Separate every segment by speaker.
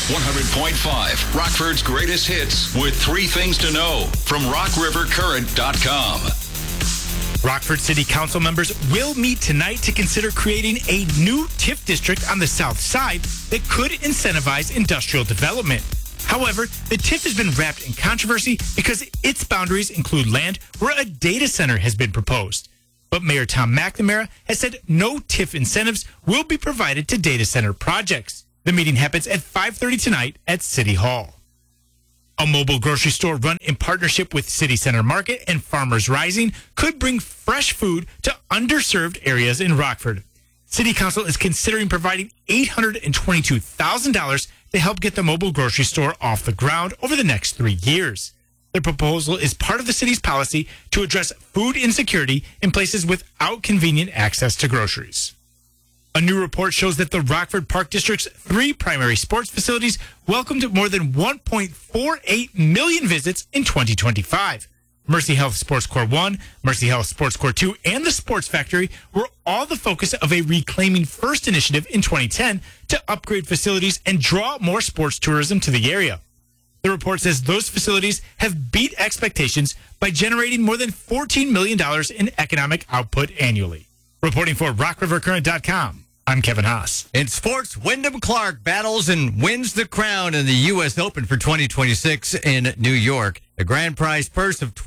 Speaker 1: 100.5, Rockford's greatest hits with 3 things to know from RockRiverCurrent.com.
Speaker 2: Rockford City Council members will meet tonight to consider creating a new TIF district on the south side that could incentivize industrial development. However, the TIF has been wrapped in controversy because its boundaries include land where a data center has been proposed. But Mayor Tom McNamara has said no TIF incentives will be provided to data center projects. The meeting happens at 5:30 tonight at City Hall. A mobile grocery store run in partnership with City Center Market and Farmers Rising could bring fresh food to underserved areas in Rockford. City Council is considering providing $822,000 to help get the mobile grocery store off the ground over the next 3 years. The proposal is part of the city's policy to address food insecurity in places without convenient access to groceries. A new report shows that the Rockford Park District's 3 primary sports facilities welcomed more than 1.48 million visits in 2025. Mercy Health Sports Core 1, Mercy Health Sports Core 2, and the Sports Factory were all the focus of a Reclaiming First initiative in 2010 to upgrade facilities and draw more sports tourism to the area. The report says those facilities have beat expectations by generating more than $14 million in economic output annually. Reporting for RockRiverCurrent.com, I'm Kevin Haas.
Speaker 3: In sports, Wyndham Clark battles and wins the crown in the U.S. Open for 2026 in New York. The grand prize purse of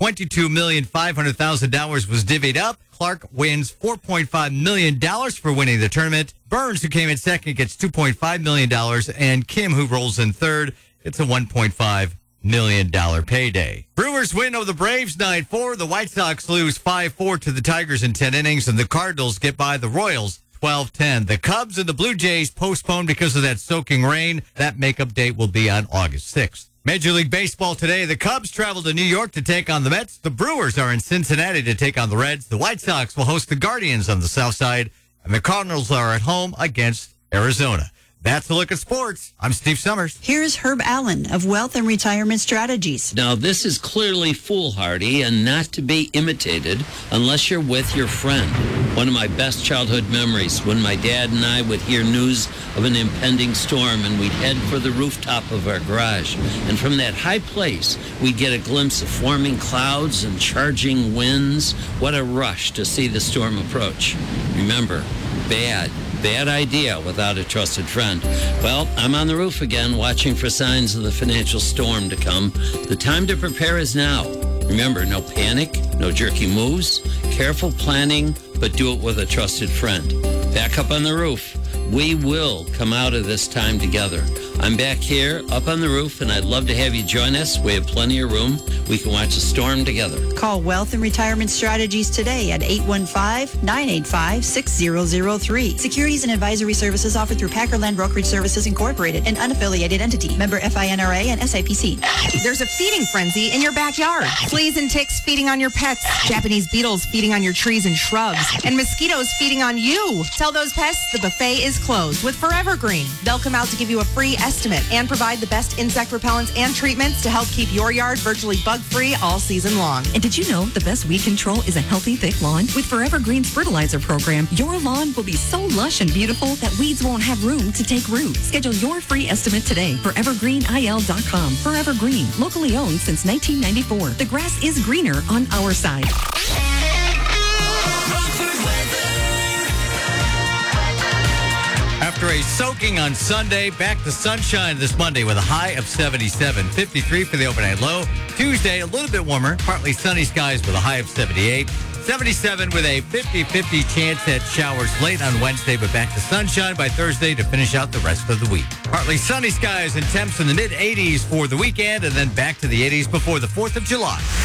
Speaker 3: $22,500,000 was divvied up. Clark wins $4.5 million for winning the tournament. Burns, who came in second, gets $2.5 million. And Kim, who rolls in third, gets a $1.5 million payday. Brewers win over the Braves 9-4. The White Sox lose 5-4 to the Tigers in 10 innings, and the Cardinals get by the Royals 12-10. The Cubs and the Blue Jays postponed because of that soaking rain. That makeup date will be on August 6th. Major League Baseball today. The Cubs travel to New York to take on the Mets. The Brewers are in Cincinnati to take on the Reds. The White Sox will host the Guardians on the south side, and the Cardinals are at home against Arizona. That's a look at sports. I'm Steve Summers.
Speaker 4: Here's Herb Allen of Wealth and Retirement Strategies.
Speaker 5: Now, this is clearly foolhardy and not to be imitated unless you're with your friend. One of my best childhood memories when my dad and I would hear news of an impending storm and we'd head for the rooftop of our garage. And from that high place, we'd get a glimpse of forming clouds and charging winds. What a rush to see the storm approach. Remember, bad idea without a trusted friend. Well, I'm on the roof again, watching for signs of the financial storm to come. The time to prepare is now. Remember, no panic, no jerky moves, careful planning, but do it with a trusted friend. Back up on the roof. We will come out of this time together. I'm back here up on the roof, and I'd love to have you join us. We have plenty of room. We can watch the storm together.
Speaker 4: Call Wealth and Retirement Strategies today at 815-985-6003. Securities and advisory services offered through Packerland Brokerage Services Incorporated, an unaffiliated entity. Member FINRA and SIPC.
Speaker 6: There's a feeding frenzy in your backyard. Fleas and ticks feeding on your pets. Japanese beetles feeding on your trees and shrubs. And mosquitoes feeding on you. Tell those pests the buffet is closed with Forever Green. They'll come out to give you a free estimate and provide the best insect repellents and treatments to help keep your yard virtually bug-free all season long.
Speaker 7: And did you know the best weed control is a healthy, thick lawn? With Forever Green's fertilizer program, your lawn will be so lush and beautiful that weeds won't have room to take root. Schedule your free estimate today. ForeverGreenIL.com. Forever Green, locally owned since 1994. The grass is greener on our side.
Speaker 3: After a soaking on Sunday, back to sunshine this Monday with a high of 77. 53 for the overnight low. Tuesday, a little bit warmer, partly sunny skies with a high of 78. 77 with a 50-50 chance at showers late on Wednesday, but back to sunshine by Thursday to finish out the rest of the week. Partly sunny skies and temps in the mid-80s for the weekend, and then back to the 80s before the 4th of July.